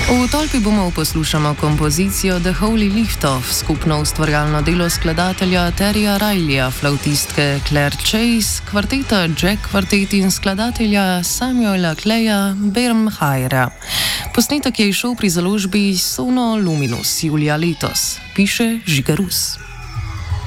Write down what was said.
V tolpi bomo poslušamo kompozicijo The Holy Lift-Off, skupno ustvarjalno delo skladatelja Terryja Rileya, flautistke Claire Chase, kvarteta Jack Quartet in skladatelja Samuela Cleya Bernhajera. Posnetek je izšel pri založbi Sono Luminus julija letos, piše Žiga Rus.